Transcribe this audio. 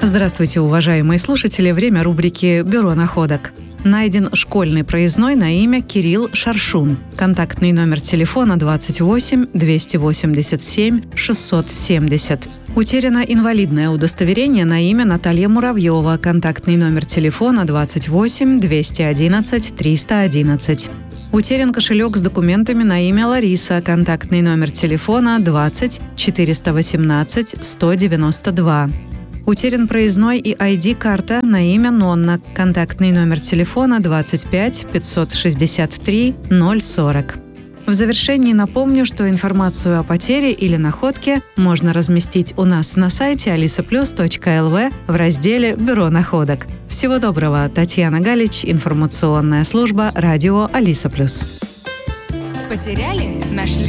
Здравствуйте, уважаемые слушатели. Время рубрики «Бюро находок». Найден школьный проездной на имя Кирилл Шаршун. Контактный номер телефона 28 287 670. Утеряно инвалидное удостоверение на имя Наталья Муравьева. Контактный номер телефона 28 211 311. Утерян кошелек с документами на имя Лариса. Контактный номер телефона 20 418 192. Утерян проездной и ID-карта на имя Нонна. Контактный номер телефона 25 563 040. В завершении напомню, что информацию о потере или находке можно разместить у нас на сайте alisaplus.lv в разделе «Бюро находок». Всего доброго. Татьяна Галич, информационная служба радио Алиса Плюс. Потеряли? Нашли?